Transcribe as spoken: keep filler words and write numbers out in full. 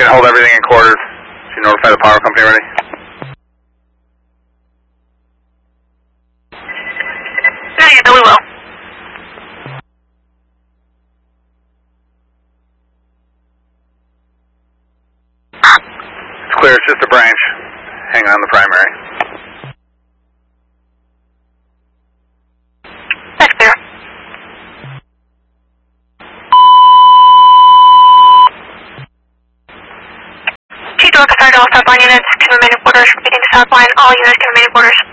Can hold everything in quarters. Should you notify the power company already? No, yeah, no, we will. It's clear, it's just a branch. Hang on the primary. That's clear. T-Door, Cathar, all South Line units can remain in quarters. Repeating to South Line, all units can remain in quarters.